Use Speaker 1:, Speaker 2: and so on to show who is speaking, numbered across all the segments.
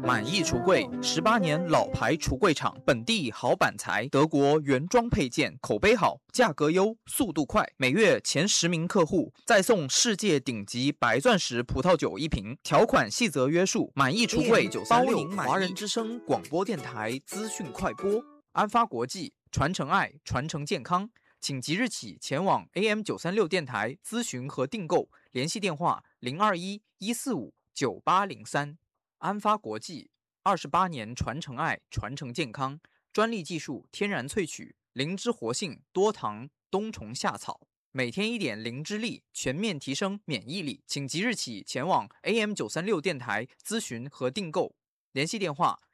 Speaker 1: 满意橱柜，18年老牌橱柜厂，本地好板材，德国原装配件，口碑好，价格优，速度快。每月前10名客户再送世界顶级白钻石葡萄酒1瓶，条款细则约束。满意橱柜包您华人之声广播电台资讯快播。安发国际，传承爱，传承健康。请即日起前往 AM936 电台咨询和订购，联系电话021-145-9803。安发国际28年传承爱，传承健康，专利技术天然萃取，灵芝活性，多糖，冬虫夏草，每天1点灵芝力，全面提升免疫力。请即日起前往 AM936 电台咨询和订购，联系电话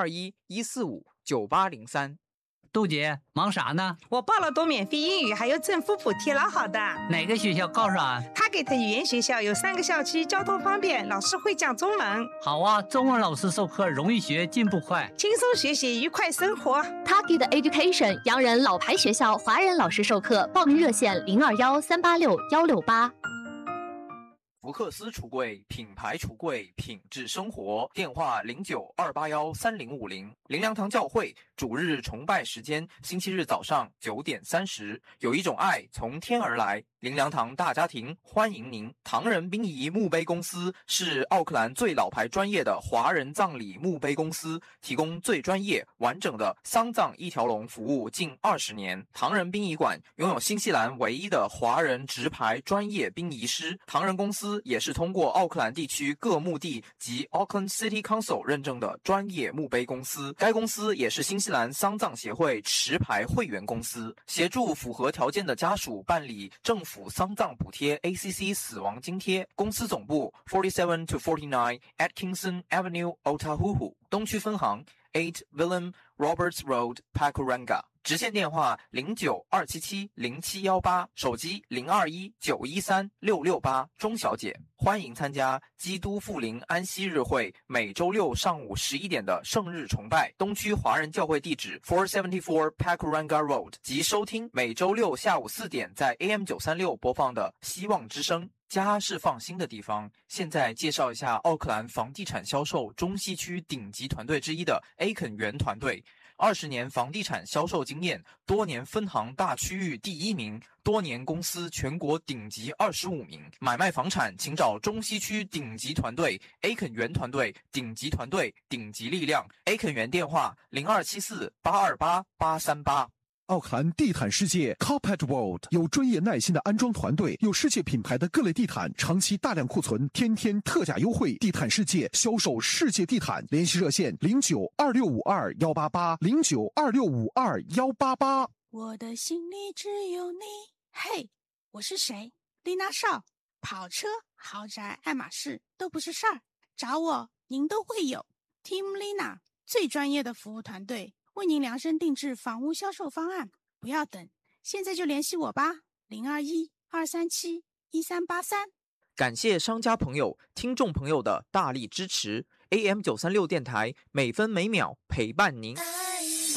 Speaker 1: 021-145-9803。
Speaker 2: 杜姐，忙啥呢？
Speaker 3: 我报了多免费英语，还有政府补贴，老好的。
Speaker 2: 哪个学校告诉俺？
Speaker 3: 他给的语言学校有3个校区，交通方便，老师会讲中文。
Speaker 2: 好啊，中文老师授课容易学，进步快，
Speaker 3: 轻松学习，愉快生活。
Speaker 4: Target Education 洋人老牌学校，华人老师授课，报名热线021-386-168。
Speaker 1: 福克斯橱柜，品牌橱柜，品质生活。电话09-281-3050。灵粮堂教会主日崇拜时间，星期日早上9点30。有一种爱从天而来，灵粮堂大家庭欢迎您。唐人殡仪墓碑公司是奥克兰最老牌专业的华人葬礼墓碑公司，提供最专业完整的丧葬一条龙服务近20年。唐人殡仪馆拥有新西兰唯一的华人直牌专业殡仪师。唐人公司也是通过奥克兰地区各墓地及 Auckland City Council 认证的专业墓碑公司。该公司也是新西兰丧葬协会持牌会员公司，协助符合条件的家属办理政府丧葬补贴 ACC 死亡津贴。公司总部47-49 Atkinson Avenue, Otahuhu， 东区分行8 Willem Roberts Road, Pakuranga。直线电话09-277-0718，手机021-913-668。钟小姐，欢迎参加基督复临安息日会每周六上午11点的圣日崇拜，东区华人教会地址474 Pakuranga Road， 及收听每周六下午4点在 AM936 播放的希望之声。家是放心的地方。现在介绍一下奥克兰房地产销售中西区顶级团队之一的 A 肯园团队。20年房地产销售经验，多年分行大区域第1名，多年公司全国顶级25名。买卖房产请找中西区顶级团队 A 肯园团队，顶级团队，顶级力量。A 肯园电话0274-828-838。
Speaker 5: 奥克兰地毯世界 Carpet World 有专业耐心的安装团队，有世界品牌的各类地毯，长期大量库存，天天特价优惠。地毯世界销售世界地毯，联系热线09-2652-188 09-2652-188。
Speaker 6: 我的心里只有你。嘿，我是谁？丽娜少。跑车、豪宅、爱马仕都不是事儿，找我您都会有。Team Lina 最专业的服务团队，为您量身定制房屋销售方案，不要等，现在就联系我吧，021-237-1383。
Speaker 1: 感谢商家朋友、听众朋友的大力支持。AM936 电台每分每秒陪伴您。